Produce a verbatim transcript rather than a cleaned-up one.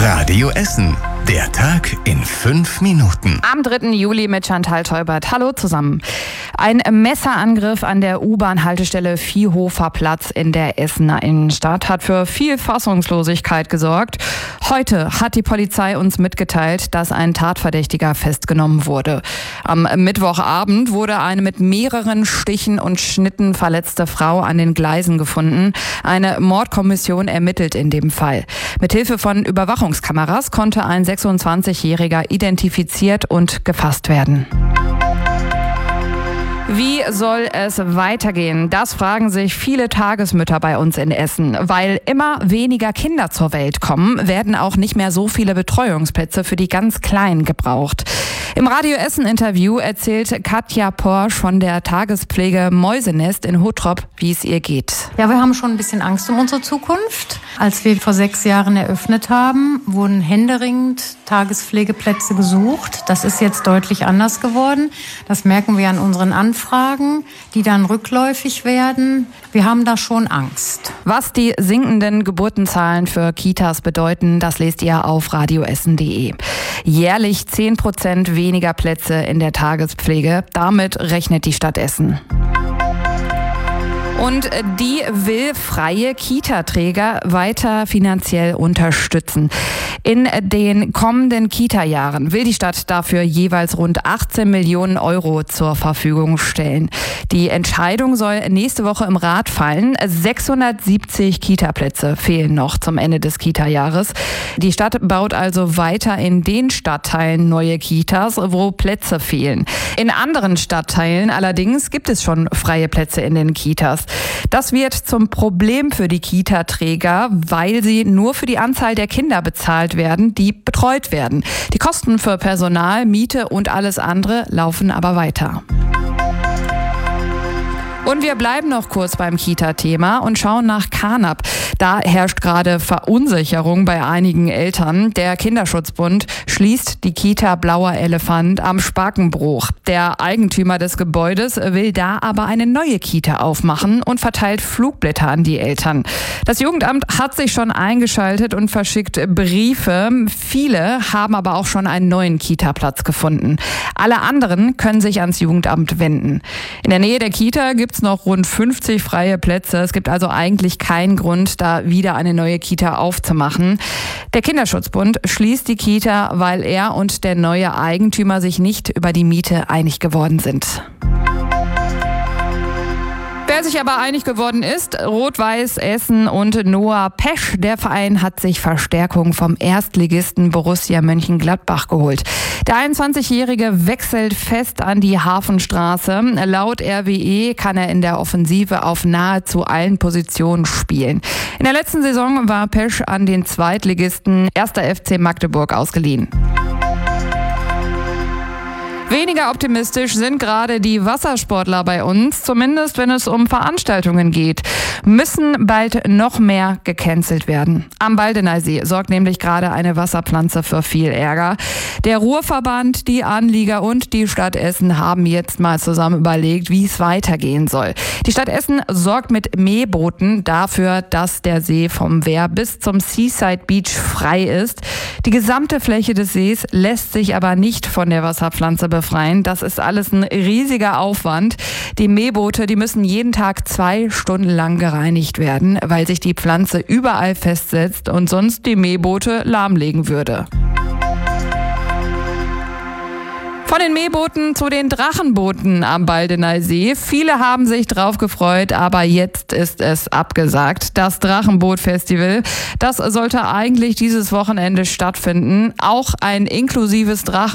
Radio Essen. Der Tag in fünf Minuten. Am dritten Juli mit Chantal Teubert. Hallo zusammen. Ein Messerangriff an der U-Bahn-Haltestelle Viehhofer Platz in der Essener Innenstadt hat für viel Fassungslosigkeit gesorgt. Heute hat die Polizei uns mitgeteilt, dass ein Tatverdächtiger festgenommen wurde. Am Mittwochabend wurde eine mit mehreren Stichen und Schnitten verletzte Frau an den Gleisen gefunden. Eine Mordkommission ermittelt in dem Fall. Mithilfe von Überwachungskameras konnte ein sechsundzwanzigjähriger identifiziert und gefasst werden. Wie soll es weitergehen? Das fragen sich viele Tagesmütter bei uns in Essen. Weil immer weniger Kinder zur Welt kommen, werden auch nicht mehr so viele Betreuungsplätze für die ganz Kleinen gebraucht. Im Radio Essen Interview erzählt Katja Porsch von der Tagespflege Mäusenest in Hottrop, wie es ihr geht. Ja, wir haben schon ein bisschen Angst um unsere Zukunft. Als wir vor sechs Jahren eröffnet haben, wurden händeringend Tagespflegeplätze gesucht. Das ist jetzt deutlich anders geworden. Das merken wir an unseren Anfragen, die dann rückläufig werden. Wir haben da schon Angst. Was die sinkenden Geburtenzahlen für Kitas bedeuten, das lest ihr auf radioessen punkt de. Jährlich zehn Prozent weniger Plätze in der Tagespflege. Damit rechnet die Stadt Essen. Und die will freie Kita-Träger weiter finanziell unterstützen. In den kommenden Kita-Jahren will die Stadt dafür jeweils rund achtzehn Millionen Euro zur Verfügung stellen. Die Entscheidung soll nächste Woche im Rat fallen. sechshundertsiebzig Kita-Plätze fehlen noch zum Ende des Kita-Jahres. Die Stadt baut also weiter in den Stadtteilen neue Kitas, wo Plätze fehlen. In anderen Stadtteilen allerdings gibt es schon freie Plätze in den Kitas. Das wird zum Problem für die Kita-Träger, weil sie nur für die Anzahl der Kinder bezahlt werden, die betreut werden. Die Kosten für Personal, Miete und alles andere laufen aber weiter. Und wir bleiben noch kurz beim Kita-Thema und schauen nach Carnap. Da herrscht gerade Verunsicherung bei einigen Eltern. Der Kinderschutzbund schließt die Kita Blauer Elefant am Spakenbruch. Der Eigentümer des Gebäudes will da aber eine neue Kita aufmachen und verteilt Flugblätter an die Eltern. Das Jugendamt hat sich schon eingeschaltet und verschickt Briefe. Viele haben aber auch schon einen neuen Kita-Platz gefunden. Alle anderen können sich ans Jugendamt wenden. In der Nähe der Kita gibt es noch rund fünfzig freie Plätze. Es gibt also eigentlich keinen Grund, da wieder eine neue Kita aufzumachen. Der Kinderschutzbund schließt die Kita, weil er und der neue Eigentümer sich nicht über die Miete einig geworden sind. Wer sich aber einig geworden ist, Rot-Weiß Essen und Noah Pesch. Der Verein hat sich Verstärkung vom Erstligisten Borussia Mönchengladbach geholt. Der einundzwanzigjährige wechselt fest an die Hafenstraße. Laut R W E kann er in der Offensive auf nahezu allen Positionen spielen. In der letzten Saison war Pesch an den Zweitligisten erster F C Magdeburg ausgeliehen. Weniger optimistisch sind gerade die Wassersportler bei uns, zumindest wenn es um Veranstaltungen geht. Müssen bald noch mehr gecancelt werden. Am Baldeneysee sorgt nämlich gerade eine Wasserpflanze für viel Ärger. Der Ruhrverband, die Anlieger und die Stadt Essen haben jetzt mal zusammen überlegt, wie es weitergehen soll. Die Stadt Essen sorgt mit Mähbooten dafür, dass der See vom Wehr bis zum Seaside Beach frei ist. Die gesamte Fläche des Sees lässt sich aber nicht von der Wasserpflanze befreien. Das ist alles ein riesiger Aufwand. Die Mähboote, die müssen jeden Tag zwei Stunden lang gereinigt werden, weil sich die Pflanze überall festsetzt und sonst die Mähboote lahmlegen würde. Von den Mähbooten zu den Drachenbooten am Baldeneysee. Viele haben sich drauf gefreut, aber jetzt ist es abgesagt. Das Drachenboot-Festival, das sollte eigentlich dieses Wochenende stattfinden. Auch ein inklusives Drachen